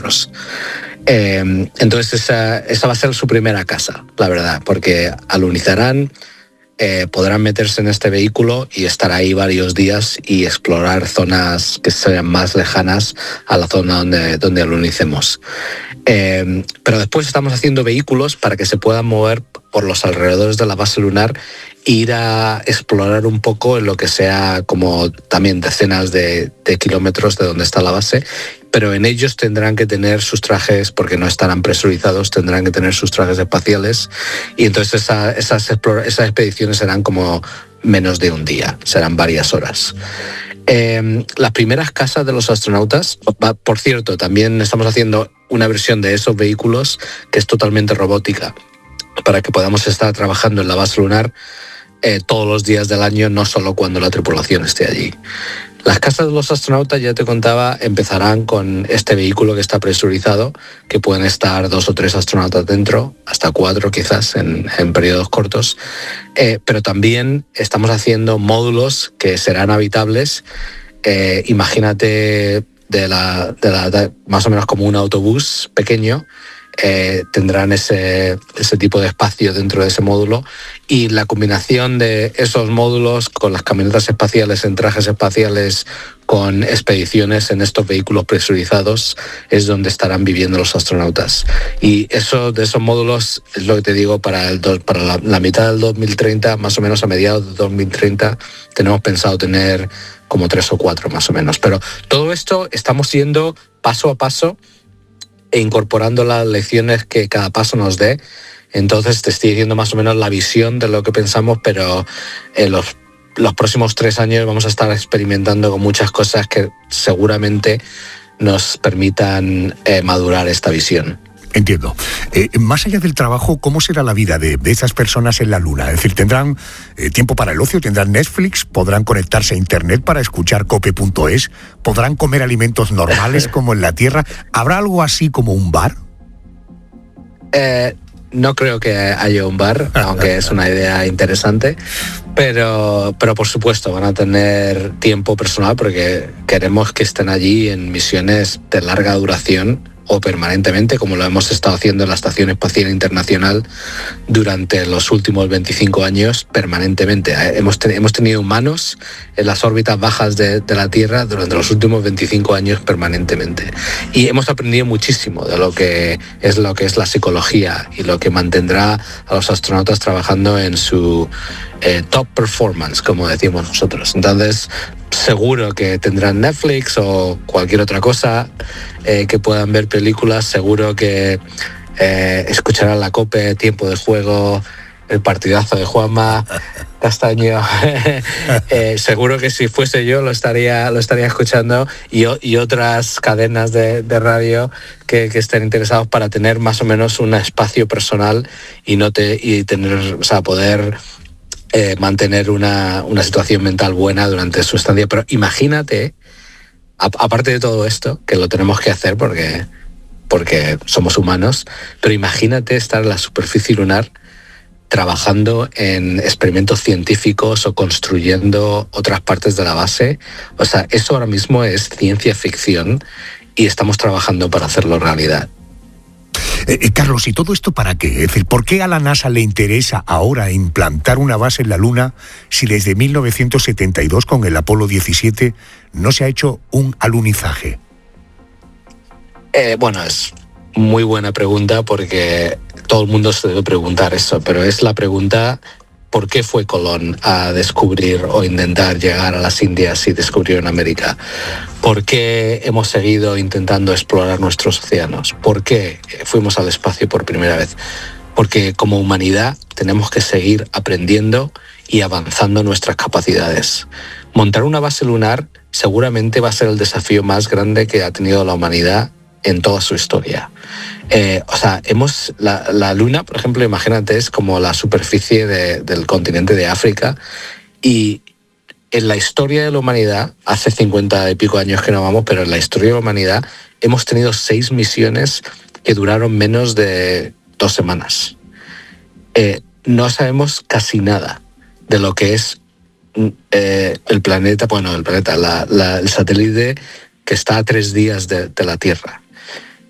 kilómetros. Entonces esa va a ser su primera casa, la verdad, porque alunizarán, podrán meterse en este vehículo y estar ahí varios días y explorar zonas que sean más lejanas a la zona donde alunicemos. Pero después estamos haciendo vehículos para que se puedan mover por los alrededores de la base lunar e ir a explorar un poco en lo que sea como también decenas de kilómetros de donde está la base, pero en ellos tendrán que tener sus trajes, porque no estarán presurizados, tendrán que tener sus trajes espaciales, y entonces esas expediciones serán como menos de un día, serán varias horas. Las primeras casas de los astronautas, por cierto, también estamos haciendo una versión de esos vehículos que es totalmente robótica, para que podamos estar trabajando en la base lunar todos los días del año, no solo cuando la tripulación esté allí. Las casas de los astronautas, ya te contaba, empezarán con este vehículo que está presurizado, que pueden estar 2 o 3 astronautas dentro, hasta 4 quizás en periodos cortos, pero también estamos haciendo módulos que serán habitables. Imagínate más o menos como un autobús pequeño. Tendrán ese tipo de espacio dentro de ese módulo, y la combinación de esos módulos con las camionetas espaciales en trajes espaciales, con expediciones en estos vehículos presurizados, es donde estarán viviendo los astronautas. Y eso de esos módulos es lo que te digo, para la mitad del 2030, más o menos a mediados de 2030, tenemos pensado tener como 3 o 4 más o menos. Pero todo esto estamos yendo paso a paso e incorporando las lecciones que cada paso nos dé. Entonces te estoy diciendo más o menos la visión de lo que pensamos, pero en los próximos 3 años vamos a estar experimentando con muchas cosas que seguramente nos permitan madurar esta visión. Entiendo. Más allá del trabajo, ¿cómo será la vida de esas personas en la Luna? Es decir, ¿tendrán tiempo para el ocio? ¿Tendrán Netflix? ¿Podrán conectarse a Internet para escuchar cope.es? ¿Podrán comer alimentos normales como en la Tierra? ¿Habrá algo así como un bar? No creo que haya un bar, aunque es una idea interesante, pero por supuesto van a tener tiempo personal, porque queremos que estén allí en misiones de larga duración o permanentemente, como lo hemos estado haciendo en la Estación Espacial Internacional durante los últimos 25 años, permanentemente. Hemos tenido humanos en las órbitas bajas de la Tierra durante los últimos 25 años permanentemente. Y hemos aprendido muchísimo de lo que es la psicología y lo que mantendrá a los astronautas trabajando en su top performance, como decimos nosotros. Entonces, seguro que tendrán Netflix o cualquier otra cosa, que puedan ver películas, seguro que escucharán la COPE, Tiempo de Juego, el partidazo de Juanma Castaño. Seguro que si fuese yo lo estaría escuchando, y otras cadenas de radio que estén interesados, para tener más o menos un espacio personal y tener, o sea, poder mantener una situación mental buena durante su estancia. Pero imagínate, aparte de todo esto, que lo tenemos que hacer porque somos humanos, pero imagínate estar en la superficie lunar trabajando en experimentos científicos o construyendo otras partes de la base. O sea, eso ahora mismo es ciencia ficción y estamos trabajando para hacerlo realidad. Carlos, ¿y todo esto para qué? Es decir, ¿por qué a la NASA le interesa ahora implantar una base en la Luna si desde 1972 con el Apolo 17 no se ha hecho un alunizaje? Bueno, es muy buena pregunta, porque todo el mundo se debe preguntar eso, pero es la pregunta: ¿por qué fue Colón a descubrir o intentar llegar a las Indias y descubrieron América? ¿Por qué hemos seguido intentando explorar nuestros océanos? ¿Por qué fuimos al espacio por primera vez? Porque como humanidad tenemos que seguir aprendiendo y avanzando nuestras capacidades. Montar una base lunar seguramente va a ser el desafío más grande que ha tenido la humanidad en toda su historia. O sea, la Luna, por ejemplo, imagínate, es como la superficie del continente de África, y en la historia de la humanidad, hace 50 y pico años que no vamos, pero en la historia de la humanidad hemos tenido 6 misiones que duraron menos de 2 semanas. No sabemos casi nada de lo que es el planeta, el satélite que está a 3 días de la Tierra.